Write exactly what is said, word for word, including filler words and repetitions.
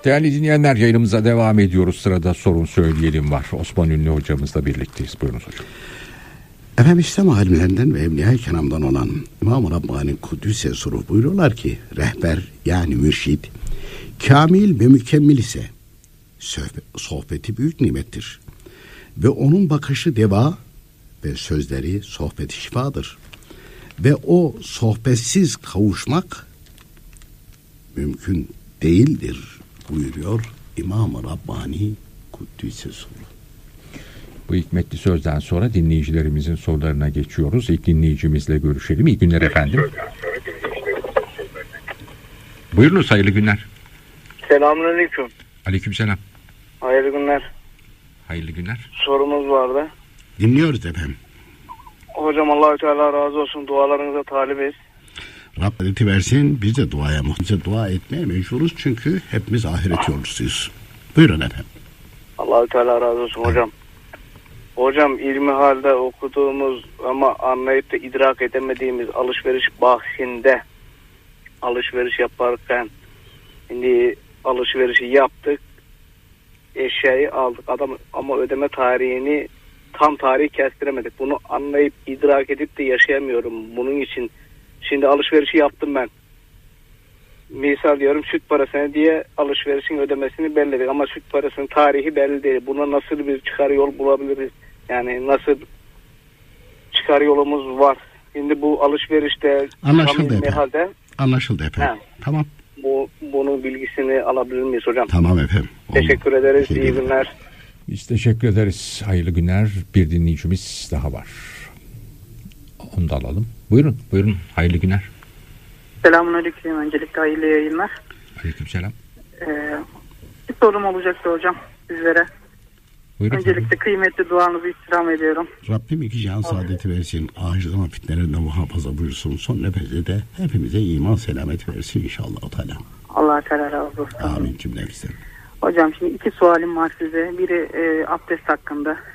Değerli dinleyenler, yayınımıza devam ediyoruz. Sırada sorun söyleyelim var. Osman Ünlü hocamızla birlikteyiz. Buyurunuz hocam. Efendim, İslam alimlerinden ve Evliya-i Kiram'dan olan İmam-ı Rabbani Kuddüs'e sorup buyuruyorlar ki rehber yani mürşid kamil ve mükemmel ise sohbeti büyük nimettir ve onun bakışı deva ve sözleri sohbeti şifadır ve o sohbetsiz kavuşmak mümkün değildir buyuruyor İmam-ı Rabbani Kuddüs'e soru. Bu hikmetli sözden sonra dinleyicilerimizin sorularına geçiyoruz. İlk dinleyicimizle görüşelim. İyi günler efendim. Buyurunuz, hayırlı günler. Selamünaleyküm. Aleykümselam. Hayırlı günler. Hayırlı günler. Sorumuz vardı. Dinliyoruz efendim. Hocam Allahü Teala razı olsun, dualarınıza talibiz. Rabbim versin, biz de duaya muhtemelen dua etmeye mecburuz çünkü hepimiz ahiret yolcusuyuz. Buyurun efendim. Allahü Teala razı olsun hocam. Hocam ilmi halde okuduğumuz ama anlayıp da idrak edemediğimiz alışveriş bahsinde alışveriş yaparken şimdi alışverişi yaptık, eşyayı aldık adam ama ödeme tarihini tam tarihi kestiremedik. Bunu anlayıp idrak edip de yaşayamıyorum. Bunun için şimdi alışverişi yaptım ben. Misal diyorum süt parasını diye alışverişin ödemesini belirledik ama süt parasının tarihi belli değil. Buna nasıl bir çıkar yol bulabiliriz? Yani nasıl çıkar yolumuz var? Şimdi bu alışverişte anlaşıldı efendim. Halde, anlaşıldı efendim. He. Tamam. Bu bunun bilgisini alabilir miyiz hocam? Tamam efendim. Teşekkür Oldu. ederiz. Teşekkür İyi günler. Biz teşekkür ederiz. Hayırlı günler. Bir dinleyicimiz daha var. Onu da alalım. Buyurun, buyurun. Hayırlı günler. Selamünaleyküm. Öncelikle hayırlı yayınlar. Aleykümselam. Ee, bir sorum olacaktı hocam sizlere. Buyurun. Öncelikle efendim. Kıymetli duanızı istirham ediyorum. Rabbim iki cihan saadeti versin. Ahirete fitnelerinden muhafaza buyursun. Son nefeste de hepimize iman selamet versin inşallah. Teala. Allah Teala razı olsun. Amin cümlemizden. Hocam şimdi iki sualim var size. Biri e, abdest hakkında.